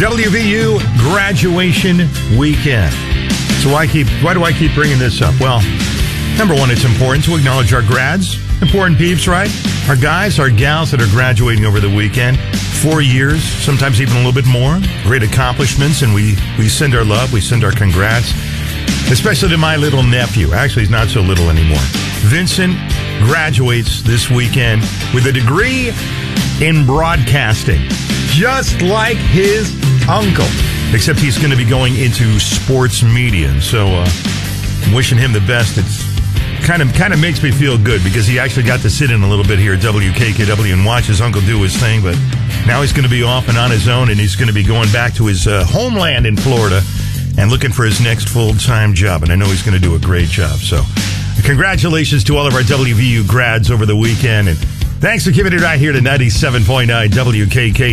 WVU graduation weekend. So why do I keep bringing this up? Well, number one, it's important to acknowledge our grads. Important peeps, right? Our guys, our gals that are graduating over the weekend. 4 years, sometimes even a little bit more. Great accomplishments, and we send our love, we send our congrats. Especially to my little nephew. Actually, he's not so little anymore. Vincent graduates this weekend with a degree in broadcasting. Just like his uncle. Except he's going to be going into sports media. And so I'm wishing him the best. It's kind of makes me feel good because he actually got to sit in a little bit here at WKKW and watch his uncle do his thing. But now he's going to be off and on his own, and he's going to be going back to his homeland in Florida and looking for his next full-time job. And I know he's going to do a great job. So congratulations to all of our WVU grads over the weekend. And thanks for keeping it right here to 97.9 WKK.